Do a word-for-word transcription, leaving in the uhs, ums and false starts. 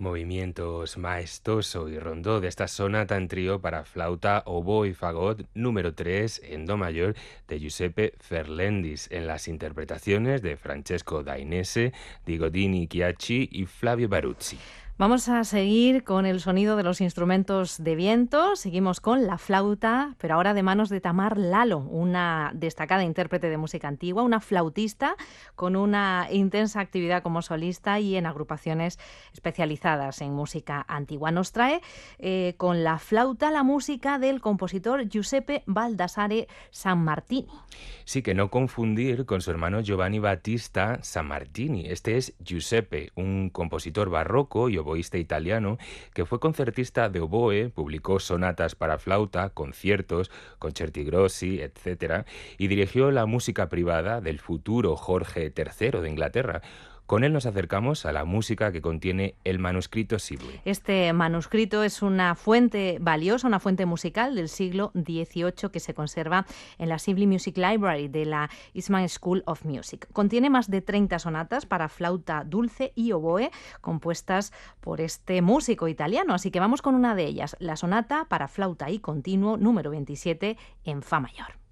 Movimientos maestoso y rondó de esta sonata en trío para flauta, oboe y fagot número tres en do mayor de Giuseppe Ferlendis en las interpretaciones de Francesco Dainese, di Godini Chiacci y Flavio Baruzzi. Vamos a seguir con el sonido de los instrumentos de viento, seguimos con la flauta, pero ahora de manos de Tamar Lalo, una destacada intérprete de música antigua, una flautista con una intensa actividad como solista y en agrupaciones especializadas en música antigua. Nos trae eh, con la flauta la música del compositor Giuseppe Baldassare Sammartini. Sí, que no confundir con su hermano Giovanni Battista Sammartini. Este es Giuseppe, un compositor barroco y oboísta italiano que fue concertista de oboe, publicó sonatas para flauta, conciertos, concerti grossi, etcétera, y dirigió la música privada del futuro Jorge tercero de Inglaterra. Con él nos acercamos a la música que contiene el manuscrito Sibley. Este manuscrito es una fuente valiosa, una fuente musical del siglo dieciocho que se conserva en la Sibley Music Library de la Eastman School of Music. Contiene más de treinta sonatas para flauta dulce y oboe compuestas por este músico italiano. Así que vamos con una de ellas, la sonata para flauta y continuo número veintisiete en fa mayor.